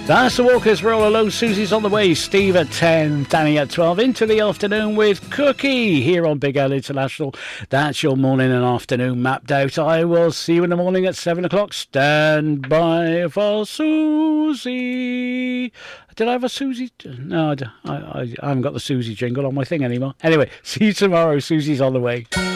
That's the Walkers. Roll alone. Susie's on the way. Steve at 10. Danny at 12. Into the afternoon with Cookie here on Big L International. That's your morning and afternoon mapped out. I will see you in the morning at 7 o'clock. Stand by for Susie. Did I have a Susie? No, I haven't got the Susie jingle on my thing anymore. Anyway, see you tomorrow. Susie's on the way.